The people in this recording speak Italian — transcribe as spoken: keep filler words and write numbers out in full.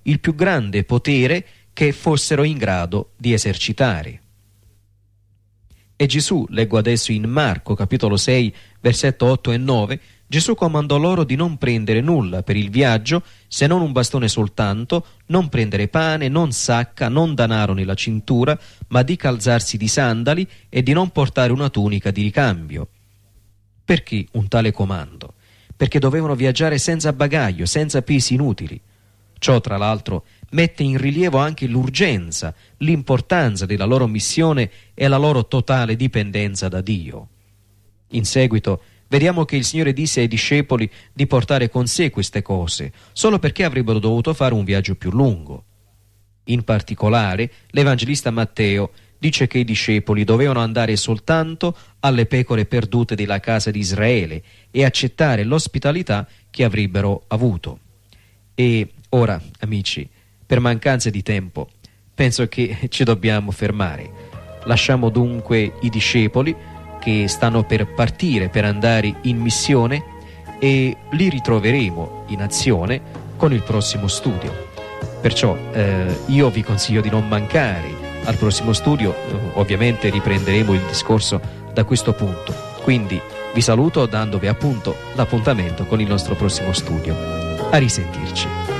il più grande potere che fossero in grado di esercitare. E Gesù, leggo adesso in Marco capitolo sei, versetto otto e nove, Gesù comandò loro di non prendere nulla per il viaggio, se non un bastone soltanto, non prendere pane, non sacca, non danaro nella cintura, ma di calzarsi di sandali e di non portare una tunica di ricambio. Perché un tale comando? Perché dovevano viaggiare senza bagaglio, senza pesi inutili. Ciò, tra l'altro, mette in rilievo anche l'urgenza, l'importanza della loro missione e la loro totale dipendenza da Dio. In seguito, vediamo che il Signore disse ai discepoli di portare con sé queste cose, solo perché avrebbero dovuto fare un viaggio più lungo. In particolare, l'Evangelista Matteo dice che i discepoli dovevano andare soltanto alle pecore perdute della casa di Israele e accettare l'ospitalità che avrebbero avuto. E ora, amici, per mancanza di tempo, penso che ci dobbiamo fermare. Lasciamo dunque i discepoli che stanno per partire per andare in missione e li ritroveremo in azione con il prossimo studio. Perciò eh, io vi consiglio di non mancare al prossimo studio, ovviamente riprenderemo il discorso da questo punto. Quindi vi saluto dandovi appunto l'appuntamento con il nostro prossimo studio. A risentirci.